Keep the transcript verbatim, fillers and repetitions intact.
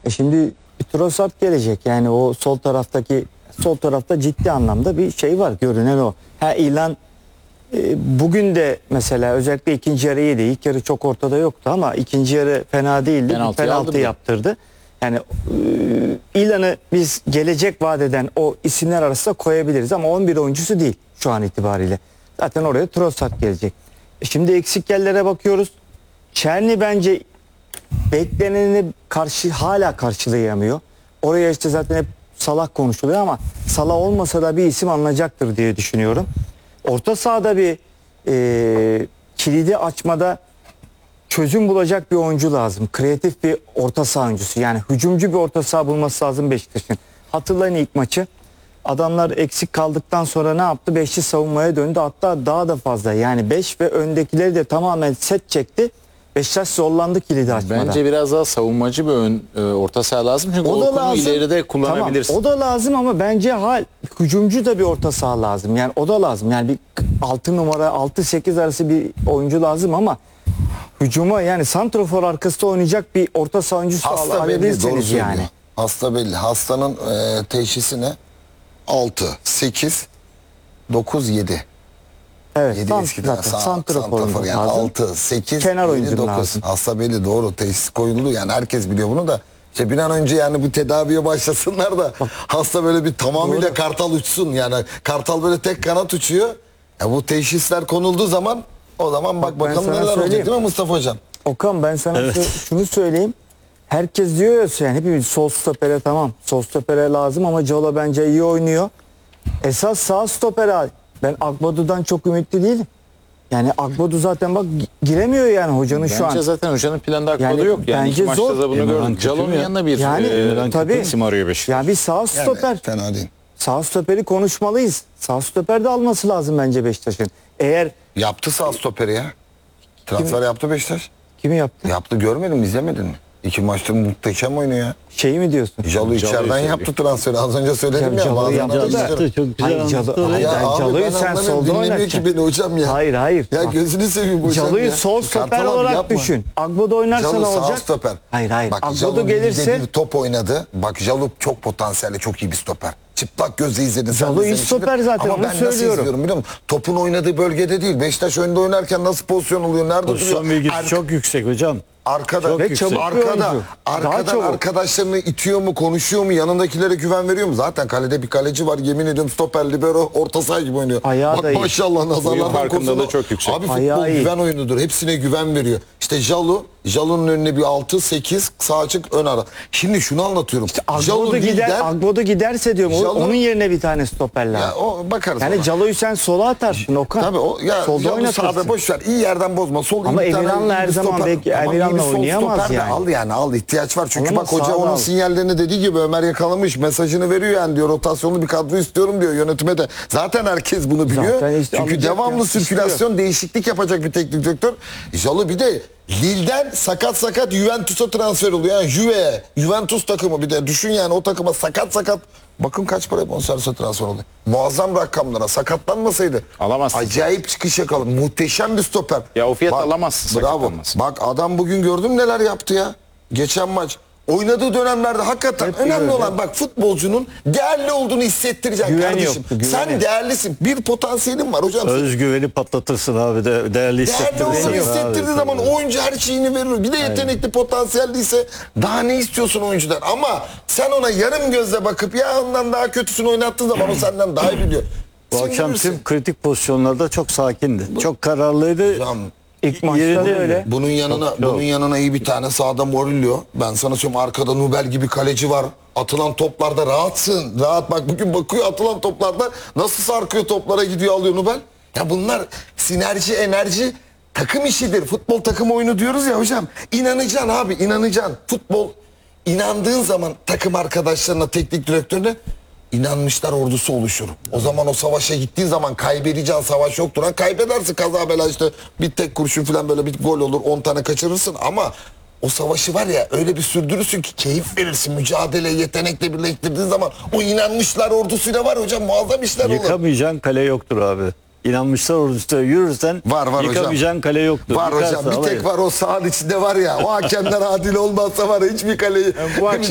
E şimdi bir Trossard gelecek. Yani o sol taraftaki sol tarafta ciddi anlamda bir şey var. Görünen o. Ha ilan e, bugün de mesela özellikle ikinci yarı iyiydi. İlk yarı çok ortada yoktu ama ikinci yarı fena değildi. Penaltı Bir penaltı yaptırdı. Yani e, ilanı biz gelecek vaat eden o isimler arasında koyabiliriz ama on bir oyuncusu değil şu an itibariyle. Zaten oraya Trossard gelecek. E şimdi eksik yerlere bakıyoruz. Çerni bence bekleneni karşı hala karşılayamıyor. Oraya işte zaten hep Salah konuşuluyor ama Salah olmasa da bir isim alınacaktır diye düşünüyorum. Orta sahada bir e, kilidi açmada çözüm bulacak bir oyuncu lazım. Kreatif bir orta saha oyuncusu. Yani hücumcu bir orta saha bulması lazım Beşiktaş'ın. Hatırlayın ilk maçı. Adamlar eksik kaldıktan sonra ne yaptı? Beşli savunmaya döndü. Hatta daha da fazla. Yani beş ve öndekileri de tamamen set çekti. Beşiktaş zorlandı kilidi açmada. Bence biraz daha savunmacı bir ön, e, orta saha lazım. Çünkü O da Orkun'u lazım. ileride kullanabilirsin. Tamam, o da lazım ama bence hal hücumcu da bir orta saha lazım. Yani o da lazım. Yani bir altı numara altı sekiz arası bir oyuncu lazım ama hücuma yani santrofor arkasında oynayacak bir orta saha oyuncusu Hasta belli, doğru alabilirsiniz söylüyor. yani. Hasta belli. Hastanın e, teşhisi ne? altı, sekiz, dokuz, yedi. Evet, yedi sant- eskiden. zaten Sa- santrafor santrafor yani lazım. altı, sekiz, Kenar oyuncu yedi, dokuz. lazım. Hasta belli, doğru. Teşhis koyuldu yani herkes biliyor bunu da. İşte bir an önce yani bu tedaviye başlasınlar da hasta böyle bir tamamıyla Doğru. kartal uçsun. Yani kartal böyle tek kanat uçuyor. Ya bu teşhisler konulduğu zaman o zaman bak, Bak ben bakalım sana neler olacak söyleyeyim. değil mi Mustafa Hocam? Okan ben sana şu- şunu söyleyeyim. Herkes diyor ya yani hepimiz sol stopere tamam. Sol stopere lazım ama Colo bence iyi oynuyor. Esas sağ stopere ben Akbadu'dan çok ümitli değilim. Yani Akbadu zaten bak gi- giremiyor yani hocanın Bence şu an. zaten hocanın planda akbadı Yani yok. Yani bence iki maçta zor. da bunu Emirhan gördük. kötü Calon'un mü ya? yanına bir Yani e, tabii. isim arıyor Beşiktaş. Ya bir sağ stoper. Yani fena değil. Sağ stoperi konuşmalıyız. Sağ stoper de alması lazım bence Beşiktaş'ın. Eğer Yaptı sağ stoperi ya. Transfer yaptı Beşiktaş. kimi yaptı? Yaptı, görmedin mi, izlemedin mi? İki maçta muhteşem oynuyor ya. Şeyi mi diyorsun? Jalu içeriden söylüyor. yaptı transferi. Az önce söyledim Ya, ya. Jalu'yu bazen yaptı arada da- izliyorum. Çok güzel Hayır, anlattı Jalu- orayı. hayır, Ya abi Jalu'yu ben sen anlamıyorum. solda Dinlemiyor oynatacaksın. ki beni hocam ya. Hayır hayır. Ya Bak, gözünü seveyim hocam Jalu'yu ya. sol stoper Kartal abi olarak yapma. düşün. Agbo'da oynarsa Jalu ne sağ olacak? stoper. Hayır hayır. Bak Agbo'da Jalu gelirse gelirse... bir top oynadı. Bak Jalu çok potansiyelli, çok iyi bir stoper. Çıplak gözle izledin. sen Jalu de iyi izlemişsindir. stoper zaten, Ama onu ben nasıl söylüyorum. izliyorum biliyor musun? Topun oynadığı bölgede değil. Beşiktaş önde oynarken nasıl pozisyon oluyor? Nerede Pozisyon duruyor? bilgisi Arka- çok yüksek hocam. Arkada Çok ve yüksek. çabuk bir arkada oyuncu. Daha arkadan çabuk. arkadaşlarını itiyor mu, konuşuyor mu, yanındakilere güven veriyor mu? Zaten kalede bir kaleci var, yemin ediyorum stoper, libero, orta saha gibi oynuyor. Ayağı Bak da iyi. maşallah Oyun nazarlardan farkındalığı korusun. çok yüksek. Abi futbol Ayağı iyi. güven oyunudur. Hepsine güven veriyor. İşte Jalu, Jalu'nun önüne bir altı sekiz sağ açık ön ara. Şimdi şunu anlatıyorum. Agbo'da gider, Lille'den- Agbo'da giderse diyorum o- Jalu- onun yerine bir tane stoper lazım. ya o bakarız. Yani ona. Jalu'yu sen sola atarsın Okan. Tabii o ya Solda Jalu oynatırsın. sağda boş ver. İyi yerden bozma. Sol Ama iyi bir tane Emirhan'la iyi her bir zaman stoper. belki Tamam, iyi Emirhan'la bir sol oynayamaz stoper de yani. Al yani al, ihtiyaç var. Çünkü Ama bak hoca sağda onun al. sinyallerini dediği gibi Ömer yakalamış. Mesajını veriyor yani diyor. Rotasyonlu bir kadro istiyorum diyor yönetime de. Zaten herkes bunu biliyor. Zaten işte Çünkü alacak devamlı ya, sirkülasyon, değişiklik yapacak bir teknik direktör. Jalu bir de Lille'den sakat sakat Juventus'a transfer oluyor. Yani Juve, Juventus takımı bir de düşün yani o takıma sakat sakat. Bakın kaç para bonservise transfer oluyor. Muazzam rakamlara, sakatlanmasaydı. Alamazsın. Acayip çıkış yakaladı. Muhteşem bir stoper. Ya o fiyat alamazsın, Bravo. sakatlanmasın. Bak adam bugün gördüm neler yaptı ya. Geçen maç. Oynadığı dönemlerde hakikaten Hep önemli iyi olan öyle. bak futbolcunun değerli olduğunu hissettireceksin Güven kardeşim. yoktu, güven Sen yok. değerlisin. Bir potansiyelin var hocam. Özgüveni patlatırsın abi de değerli Değerli hissettirirsin. olduğunu abi. hissettirdiği zaman oyuncu her şeyini verir. Bir de yetenekli, potansiyelliyse daha ne istiyorsun oyuncudan? Ama sen ona yarım gözle bakıp ya ondan daha kötüsünü oynattığın zaman o senden daha iyi biliyor. Bu Sen akşam görürsün. tüm kritik pozisyonlarda çok sakindi. Çok kararlıydı. Hocam, İlk maçta yerinde da öyle. Bunun yanına Çok, bunun çok. yanına iyi bir tane sağda Morillo. Ben sana söyleyeyim arkada Nubel gibi kaleci var. Atılan toplarda rahatsın. Rahat bak bugün bakıyor atılan toplarda nasıl sarkıyor toplara gidiyor alıyor Nubel. Ya bunlar sinerji, enerji takım işidir. Futbol takım oyunu diyoruz ya hocam. İnanacaksın abi, inanacaksın. Futbol inandığın zaman takım arkadaşlarına, teknik direktörüne İnanmışlar ordusu oluşur. O zaman o savaşa gittiğin zaman kaybedeceğin savaş yoktur. Ha, kaybedersin kaza bela işte bir tek kurşun falan böyle bir gol olur on tane kaçırırsın ama o savaşı var ya öyle bir sürdürürsün ki keyif verirsin. Mücadele yetenekle birleştirdiğin zaman o inanmışlar ordusuyla var hocam muazzam işler olur. Yıkamayacağın kale yoktur abi. İnanmışlar orada yürürsen Var, var hocam. yıkamayacağın kale yoktur. Var Yıkarsa hocam bir tek alayı. var o sahanın içinde var ya o hakemler adil olmazsa var ya hiçbir kaleyi Bu akşam